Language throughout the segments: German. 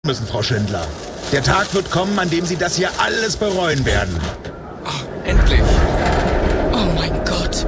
müssen, Frau Schindler. Der Tag wird kommen, an dem Sie das hier alles bereuen werden. Ach, endlich. Oh mein Gott.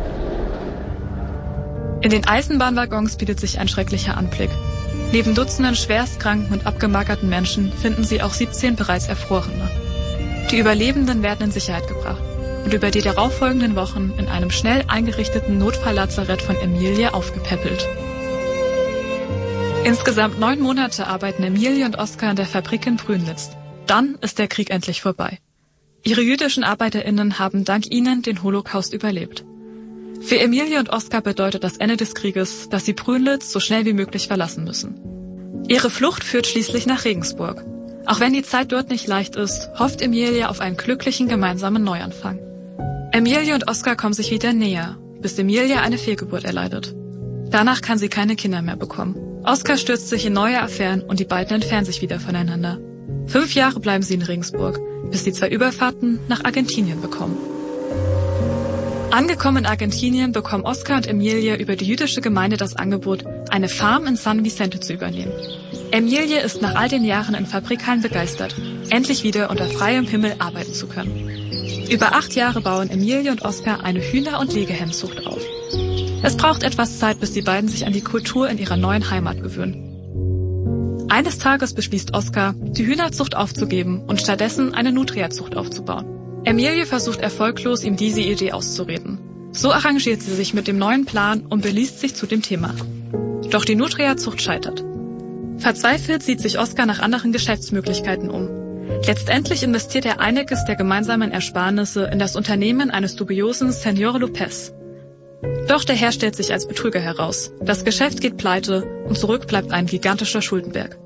In den Eisenbahnwaggons bietet sich ein schrecklicher Anblick. Neben Dutzenden schwerstkranken und abgemagerten Menschen finden sie auch 17 bereits Erfrorene. Die Überlebenden werden in Sicherheit gebracht und über die darauffolgenden Wochen in einem schnell eingerichteten Notfalllazarett von Emilie aufgepäppelt. Insgesamt 9 Monate arbeiten Emilie und Oskar in der Fabrik in Brünnitz. Dann ist der Krieg endlich vorbei. Ihre jüdischen ArbeiterInnen haben dank ihnen den Holocaust überlebt. Für Emilie und Oskar bedeutet das Ende des Krieges, dass sie Brünnitz so schnell wie möglich verlassen müssen. Ihre Flucht führt schließlich nach Regensburg. Auch wenn die Zeit dort nicht leicht ist, hofft Emilie auf einen glücklichen gemeinsamen Neuanfang. Emilie und Oskar kommen sich wieder näher, bis Emilie eine Fehlgeburt erleidet. Danach kann sie keine Kinder mehr bekommen. Oskar stürzt sich in neue Affären und die beiden entfernen sich wieder voneinander. 5 Jahre bleiben sie in Regensburg, bis sie 2 Überfahrten nach Argentinien bekommen. Angekommen in Argentinien bekommen Oskar und Emilie über die jüdische Gemeinde das Angebot, eine Farm in San Vicente zu übernehmen. Emilie ist nach all den Jahren in Fabrikhallen begeistert, endlich wieder unter freiem Himmel arbeiten zu können. Über 8 Jahre bauen Emilie und Oskar eine Hühner- und Legehennenzucht auf. Es braucht etwas Zeit, bis die beiden sich an die Kultur in ihrer neuen Heimat gewöhnen. Eines Tages beschließt Oskar, die Hühnerzucht aufzugeben und stattdessen eine Nutria-Zucht aufzubauen. Emilie versucht erfolglos, ihm diese Idee auszureden. So arrangiert sie sich mit dem neuen Plan und beließt sich zu dem Thema. Doch die Nutria-Zucht scheitert. Verzweifelt sieht sich Oskar nach anderen Geschäftsmöglichkeiten um. Letztendlich investiert er einiges der gemeinsamen Ersparnisse in das Unternehmen eines dubiosen Señor López. Doch der Herr stellt sich als Betrüger heraus. Das Geschäft geht pleite und zurück bleibt ein gigantischer Schuldenberg.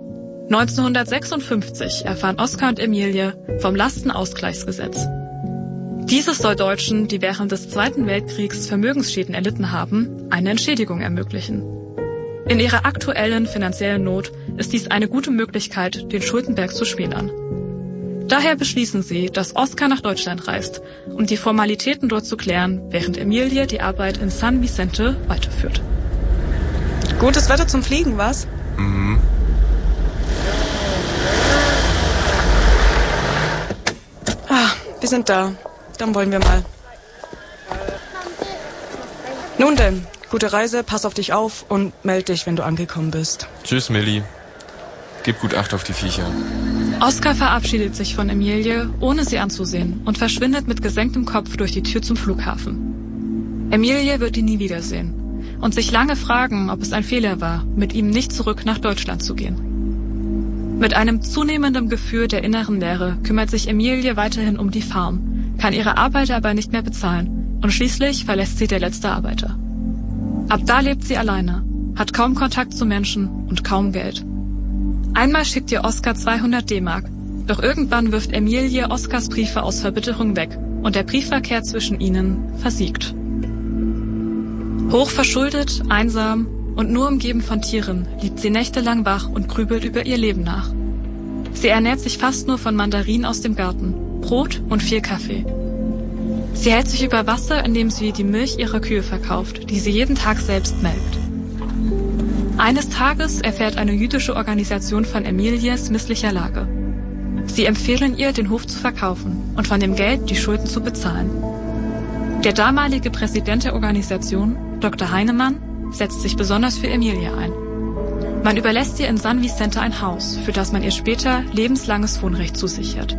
1956 erfahren Oskar und Emilie vom Lastenausgleichsgesetz. Dieses soll Deutschen, die während des Zweiten Weltkriegs Vermögensschäden erlitten haben, eine Entschädigung ermöglichen. In ihrer aktuellen finanziellen Not ist dies eine gute Möglichkeit, den Schuldenberg zu schmälern. Daher beschließen sie, dass Oskar nach Deutschland reist, um die Formalitäten dort zu klären, während Emilie die Arbeit in San Vicente weiterführt. Gutes Wetter zum Fliegen, was? Mhm. Wir sind da. Dann wollen wir mal. Nun denn, gute Reise, pass auf dich auf und meld dich, wenn du angekommen bist. Tschüss, Milli. Gib gut Acht auf die Viecher. Oskar verabschiedet sich von Emilie, ohne sie anzusehen, und verschwindet mit gesenktem Kopf durch die Tür zum Flughafen. Emilie wird ihn nie wiedersehen und sich lange fragen, ob es ein Fehler war, mit ihm nicht zurück nach Deutschland zu gehen. Mit einem zunehmenden Gefühl der inneren Leere kümmert sich Emilie weiterhin um die Farm, kann ihre Arbeiter aber nicht mehr bezahlen und schließlich verlässt sie der letzte Arbeiter. Ab da lebt sie alleine, hat kaum Kontakt zu Menschen und kaum Geld. Einmal schickt ihr Oskar 200 D-Mark, doch irgendwann wirft Emilie Oskars Briefe aus Verbitterung weg und der Briefverkehr zwischen ihnen versiegt. Hochverschuldet, einsam und nur umgeben von Tieren liegt sie nächtelang wach und grübelt über ihr Leben nach. Sie ernährt sich fast nur von Mandarinen aus dem Garten, Brot und viel Kaffee. Sie hält sich über Wasser, indem sie die Milch ihrer Kühe verkauft, die sie jeden Tag selbst melkt. Eines Tages erfährt eine jüdische Organisation von Emilies misslicher Lage. Sie empfehlen ihr, den Hof zu verkaufen und von dem Geld die Schulden zu bezahlen. Der damalige Präsident der Organisation, Dr. Heinemann, setzt sich besonders für Emilie ein. Man überlässt ihr in San Vicente ein Haus, für das man ihr später lebenslanges Wohnrecht zusichert.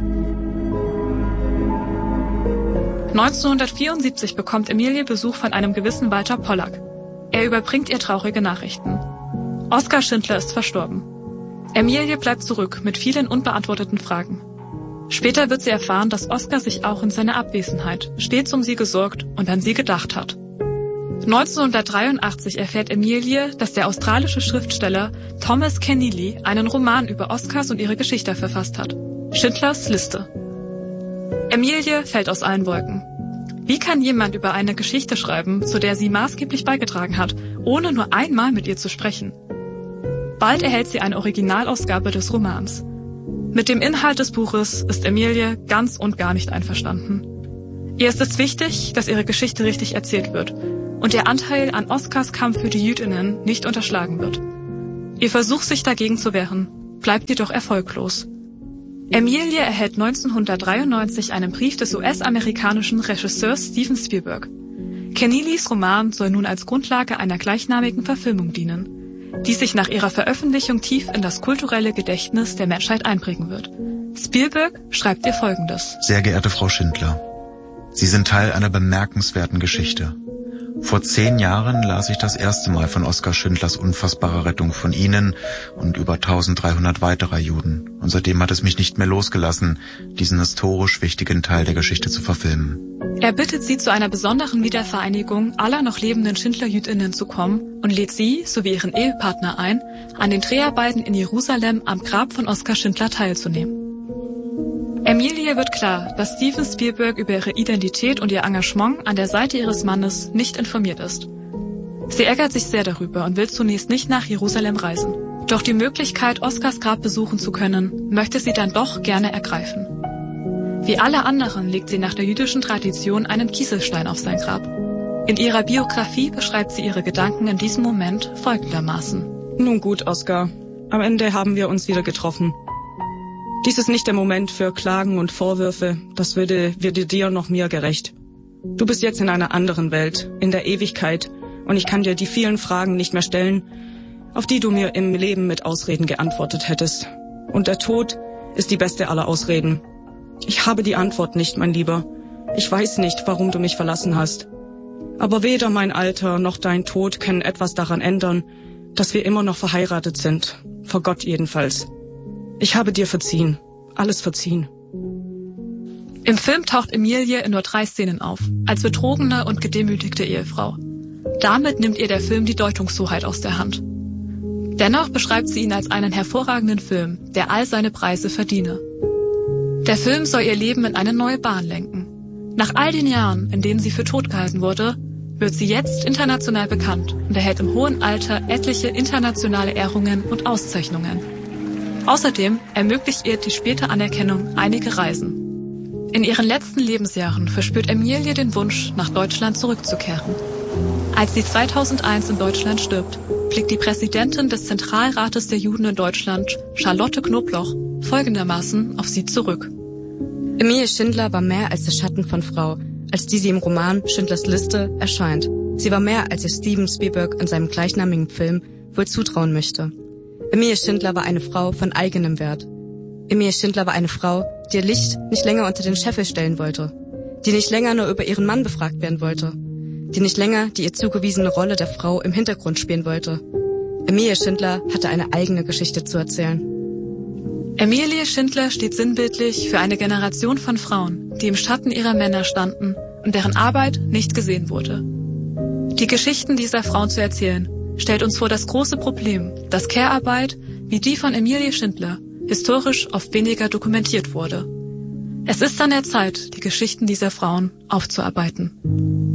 1974 bekommt Emilie Besuch von einem gewissen Walter Pollack. Er überbringt ihr traurige Nachrichten. Oskar Schindler ist verstorben. Emilie bleibt zurück mit vielen unbeantworteten Fragen. Später wird sie erfahren, dass Oskar sich auch in seiner Abwesenheit stets um sie gesorgt und an sie gedacht hat. 1983 erfährt Emilie, dass der australische Schriftsteller Thomas Keneally einen Roman über Oskars und ihre Geschichte verfasst hat. Schindlers Liste. Emilie fällt aus allen Wolken. Wie kann jemand über eine Geschichte schreiben, zu der sie maßgeblich beigetragen hat, ohne nur einmal mit ihr zu sprechen? Bald erhält sie eine Originalausgabe des Romans. Mit dem Inhalt des Buches ist Emilie ganz und gar nicht einverstanden. Ihr ist es wichtig, dass ihre Geschichte richtig erzählt wird und ihr Anteil an Oskars Kampf für die Jüdinnen nicht unterschlagen wird. Ihr Versuch, sich dagegen zu wehren, bleibt jedoch erfolglos. Emilie erhält 1993 einen Brief des US-amerikanischen Regisseurs Steven Spielberg. Keneallys Roman soll nun als Grundlage einer gleichnamigen Verfilmung dienen, die sich nach ihrer Veröffentlichung tief in das kulturelle Gedächtnis der Menschheit einprägen wird. Spielberg schreibt ihr Folgendes. Sehr geehrte Frau Schindler, Sie sind Teil einer bemerkenswerten Geschichte. Vor 10 Jahren las ich das erste Mal von Oskar Schindlers unfassbarer Rettung von Ihnen und über 1300 weiterer Juden. Und seitdem hat es mich nicht mehr losgelassen, diesen historisch wichtigen Teil der Geschichte zu verfilmen. Er bittet sie, zu einer besonderen Wiedervereinigung aller noch lebenden Schindler-Jüdinnen zu kommen und lädt sie sowie ihren Ehepartner ein, an den Dreharbeiten in Jerusalem am Grab von Oskar Schindler teilzunehmen. Emilie wird klar, dass Steven Spielberg über ihre Identität und ihr Engagement an der Seite ihres Mannes nicht informiert ist. Sie ärgert sich sehr darüber und will zunächst nicht nach Jerusalem reisen. Doch die Möglichkeit, Oskars Grab besuchen zu können, möchte sie dann doch gerne ergreifen. Wie alle anderen legt sie nach der jüdischen Tradition einen Kieselstein auf sein Grab. In ihrer Biografie beschreibt sie ihre Gedanken in diesem Moment folgendermaßen. Nun gut, Oskar. Am Ende haben wir uns wieder getroffen. Dies ist nicht der Moment für Klagen und Vorwürfe. Das würde dir noch mir gerecht. Du bist jetzt in einer anderen Welt, in der Ewigkeit, und ich kann dir die vielen Fragen nicht mehr stellen, auf die du mir im Leben mit Ausreden geantwortet hättest. Und der Tod ist die beste aller Ausreden. Ich habe die Antwort nicht, mein Lieber. Ich weiß nicht, warum du mich verlassen hast. Aber weder mein Alter noch dein Tod können etwas daran ändern, dass wir immer noch verheiratet sind. Vor Gott jedenfalls. Ich habe dir verziehen. Alles verziehen. Im Film taucht Emilie in nur 3 Szenen auf, als betrogene und gedemütigte Ehefrau. Damit nimmt ihr der Film die Deutungshoheit aus der Hand. Dennoch beschreibt sie ihn als einen hervorragenden Film, der all seine Preise verdiene. Der Film soll ihr Leben in eine neue Bahn lenken. Nach all den Jahren, in denen sie für tot gehalten wurde, wird sie jetzt international bekannt und erhält im hohen Alter etliche internationale Ehrungen und Auszeichnungen. Außerdem ermöglicht ihr die späte Anerkennung einige Reisen. In ihren letzten Lebensjahren verspürt Emilie den Wunsch, nach Deutschland zurückzukehren. Als sie 2001 in Deutschland stirbt, blickt die Präsidentin des Zentralrates der Juden in Deutschland, Charlotte Knobloch, folgendermaßen auf sie zurück. Emilie Schindler war mehr als der Schatten von Frau, als die sie im Roman Schindlers Liste erscheint. Sie war mehr, als ihr Steven Spielberg in seinem gleichnamigen Film wohl zutrauen möchte. Emilie Schindler war eine Frau von eigenem Wert. Emilie Schindler war eine Frau, die ihr Licht nicht länger unter den Scheffel stellen wollte, die nicht länger nur über ihren Mann befragt werden wollte, die nicht länger die ihr zugewiesene Rolle der Frau im Hintergrund spielen wollte. Emilie Schindler hatte eine eigene Geschichte zu erzählen. Emilie Schindler steht sinnbildlich für eine Generation von Frauen, die im Schatten ihrer Männer standen und deren Arbeit nicht gesehen wurde. Die Geschichten dieser Frauen zu erzählen, stellt uns vor das große Problem, dass Care-Arbeit, wie die von Emilie Schindler, historisch oft weniger dokumentiert wurde. Es ist an der Zeit, die Geschichten dieser Frauen aufzuarbeiten.